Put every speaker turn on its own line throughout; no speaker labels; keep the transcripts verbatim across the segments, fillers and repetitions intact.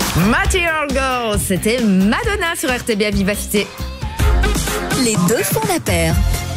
Material Girl, c'était Madonna sur R T B à Vivacité.
Les deux font la paire.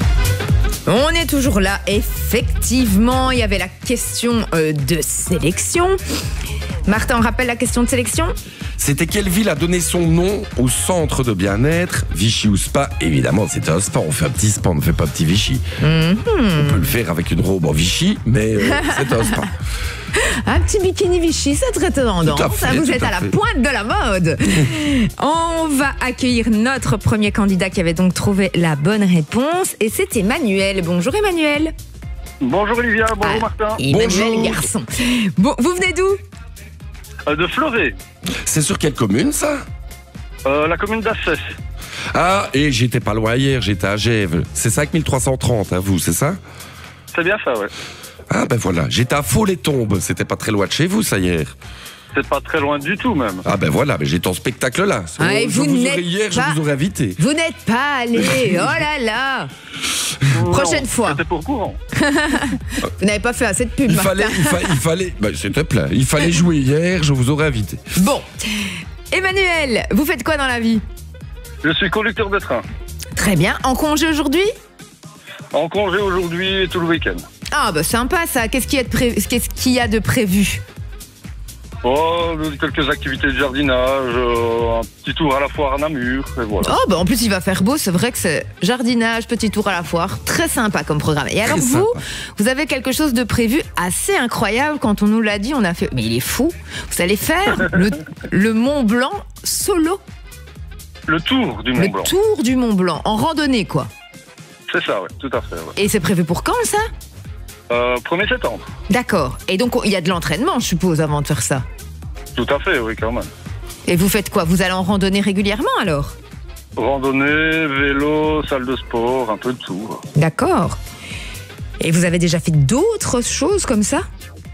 On est toujours là, effectivement, il y avait la question euh, de sélection. Martin, on rappelle la question de sélection ?
C'était quelle ville a donné son nom au centre de bien-être Vichy ou Spa? Évidemment, c'était un spa. On fait un petit spa, on ne fait pas un petit Vichy. Mm-hmm. On peut le faire avec une robe en Vichy, mais euh, c'est un spa.
Un petit bikini Vichy, c'est très tendance.
Fait,
Vous êtes à, à la pointe de la mode. On va accueillir notre premier candidat qui avait donc trouvé la bonne réponse. Et c'est Emmanuel. Bonjour Emmanuel.
Bonjour Olivia, bonjour
ah,
Martin.
Emmanuel,
bonjour.
Garçon. Bon, vous venez d'où?
euh, De Fleuret.
C'est sur quelle commune, ça?
euh, La commune d'Assès.
Ah, et j'étais pas loin hier, j'étais à Gèvres. C'est cinq mille trois cent trente, à vous, c'est ça?
C'est bien ça, ouais.
Ah ben voilà, j'étais à Faux-les-Tombes, c'était pas très loin de chez vous, ça, hier.
C'est pas très loin du tout, même.
Ah ben voilà, mais j'étais en spectacle là.
Ah, et
je
vous
vous
n'êtes
aurais hier,
pas...
je vous aurais invité.
Vous n'êtes pas allé, oh là là. Prochaine
Non,
fois.
C'était pour courant.
Vous n'avez pas fait assez de pub,
Il
Martin.
fallait, il, fa il fallait, ben, s'il te plaît, il fallait jouer hier, je vous aurais invité.
Bon, Emmanuel, vous faites quoi dans la vie?
Je suis conducteur de train.
Très bien, en congé aujourd'hui?
En congé aujourd'hui et tout le week-end.
Ah bah sympa ça, qu'est-ce qu'il y a de, pré... qu'est-ce qu'il y a de prévu?
Oh, quelques activités de jardinage, euh, un petit tour à la foire à Namur, et voilà.
Oh bah en plus il va faire beau, c'est vrai que c'est jardinage, petit tour à la foire, très sympa comme programme. Et alors
Très
vous,
sympa.
vous avez quelque chose de prévu assez incroyable. Quand on nous l'a dit, on a fait, mais il est fou, vous allez faire le, le Mont Blanc solo.
Le tour du Mont
Le
Blanc.
tour du Mont Blanc, en randonnée quoi.
C'est ça, ouais, tout à fait. Ouais.
Et c'est prévu pour quand ça?
Euh, premier septembre.
D'accord, et donc il y a de l'entraînement je suppose avant de faire ça.
Tout à fait, oui, quand même.
Et vous faites quoi? Vous allez en randonnée régulièrement alors?
Randonnée, vélo, salle de sport, un peu de tout.
D'accord. Et vous avez déjà fait d'autres choses comme ça?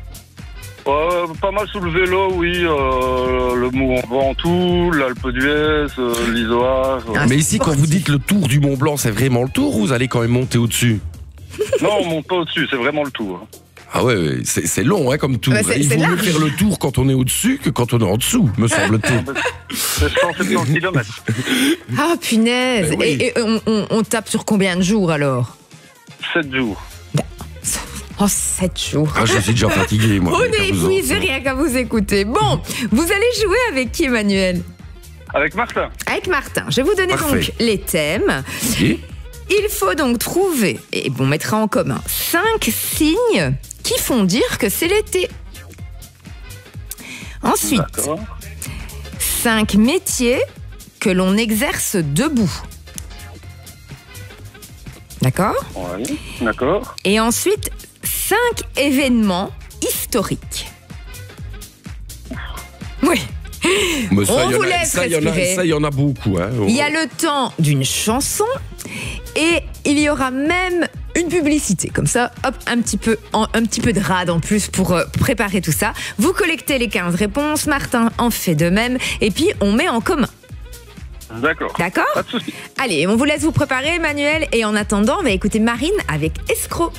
Euh, pas mal sous le vélo, oui. Euh, le Mont Ventoux, l'Alpe d'Huez, euh, l'Isoire.
Ah,
Mais ici, quand vous dites le tour du Mont Blanc, c'est vraiment le tour ou vous allez quand même monter au-dessus?
Non, on monte pas au-dessus, c'est vraiment le tour.
Ah ouais, ouais, c'est long hein, comme tour.
Ouais, c'est-
Il
c'est
vaut mieux
large.
faire le tour quand on est au-dessus que quand on est en dessous, me semble-t-il.
C'est cent soixante kilomètres.
Ah punaise.
Ben oui.
Et, et on, on- on tape sur combien de jours alors?
sept jours.
Oh, sept jours.
Ah, je suis déjà fatigué, moi.
On
rien qu'à
est
vous en-
épuisé rien qu'à vous écouter. Bon, vous allez jouer avec qui, Emmanuel?
Avec Martin.
Avec Martin. Je vais vous donner
Parfait.
donc les thèmes.
Et
Il faut donc trouver, et on mettra en commun, cinq signes qui font dire que c'est l'été. Ensuite,
D'accord.
cinq métiers que l'on exerce debout. D'accord?
Oui, d'accord.
Et ensuite, cinq événements historiques. Oui.
Mais ça,
On
il y en
vous
a-
laisse
ça, il y en a-
respirer.
ça, il y en a beaucoup. Hein.
Il y a le temps d'une chanson et il y aura même une publicité. Comme ça, hop, un petit peu, en- un petit peu de rade en plus pour euh, préparer tout ça. Vous collectez les quinze réponses, Martin en fait de même et puis on met en commun.
D'accord.
D'accord?
Pas de souci.
Allez, on vous laisse vous préparer, Emmanuel. Et en attendant, on va écouter Marine avec Escroc.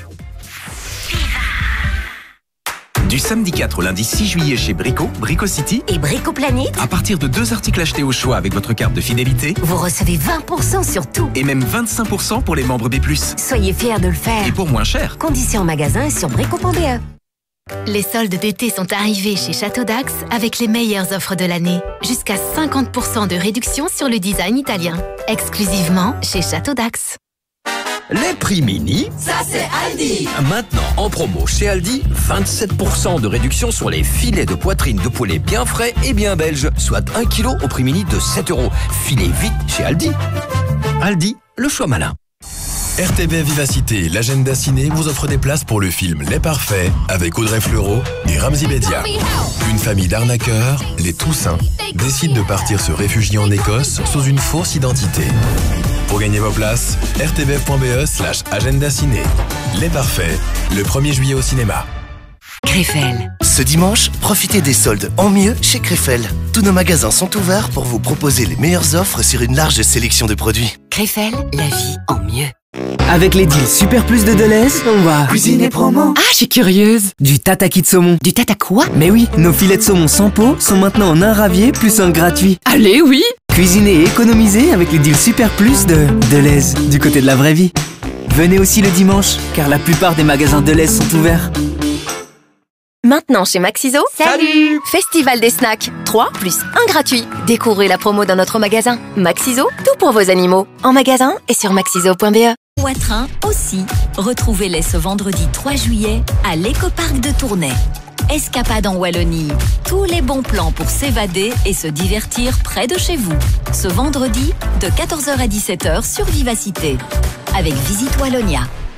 Du samedi quatre au lundi six juillet chez Brico, Brico City,
Et Bricoplanet,
à partir de deux articles achetés au choix avec votre carte de fidélité,
vous recevez vingt pour cent sur tout.
et même vingt-cinq pour cent pour les membres B plus.
Soyez fiers de le faire.
Et pour moins cher.
Conditions en magasin et sur brico point b e.
Les soldes d'été sont arrivés chez Château d'Ax avec les meilleures offres de l'année. Jusqu'à cinquante pour cent de réduction sur le design italien. Exclusivement chez Château d'Ax.
Les prix mini, ça c'est Aldi. Maintenant en promo chez Aldi, vingt-sept pour cent de réduction sur les filets de poitrine de poulet bien frais et bien belges, soit un kilo au prix mini de sept euros. Filez vite chez Aldi. Aldi, le choix malin.
R T B Vivacité, l'agenda ciné vous offre des places pour le film Les Parfaits avec Audrey Fleurot et Ramzy Bedia. Une famille d'arnaqueurs, les Toussaint, décide de partir se réfugier en Écosse sous une fausse identité. Pour gagner vos places, r t b f point b e slash agenda ciné. Les Parfaits, le premier juillet au cinéma.
Krefel. Ce dimanche, profitez des soldes en mieux chez Krefel. Tous nos magasins sont ouverts pour vous proposer les meilleures offres sur une large sélection de produits.
Krefel, la vie en mieux.
Avec les deals Super Plus de Deleuze, on va cuisiner promo.
Ah, je suis curieuse.
Du tataki de saumon.
Du tata quoi?
Mais oui, nos filets de saumon sans peau sont maintenant en un ravier plus un gratuit.
Allez, oui.
Cuisiner et économiser avec les deals Super Plus de Deleuze, du côté de la vraie vie. Venez aussi le dimanche, car la plupart des magasins Deleuze sont ouverts.
Maintenant chez Maxiso,
Salut.
Festival des snacks, trois plus un gratuit. Découvrez la promo dans notre magasin. Maxiso, tout pour vos animaux. En magasin et sur maxiso point b e.
Watrin aussi. Retrouvez-les ce vendredi trois juillet à l'écoparc de Tournai. Escapade en Wallonie. Tous les bons plans pour s'évader et se divertir près de chez vous. Ce vendredi, de quatorze heures à dix-sept heures sur Vivacité. Avec Visite Wallonia.